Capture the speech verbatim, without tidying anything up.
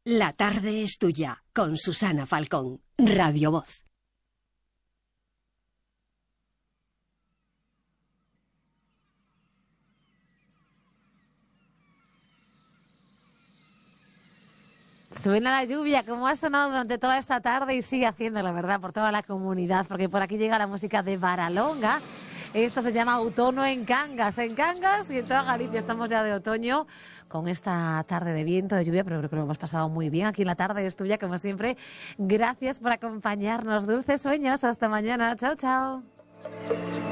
La tarde es tuya, con Susana Falcón, Radio Voz. Suena la lluvia, como ha sonado durante toda esta tarde y sigue haciendo, la verdad, por toda la comunidad, porque por aquí llega la música de Varalonga. Esto se llama Outono en Cangas, en Cangas y en toda Galicia. Estamos ya de otoño con esta tarde de viento, de lluvia, pero creo que lo hemos pasado muy bien. Aquí en La Tarde es Tuya, como siempre. Gracias por acompañarnos. Dulces sueños. Hasta mañana. Chao, chao.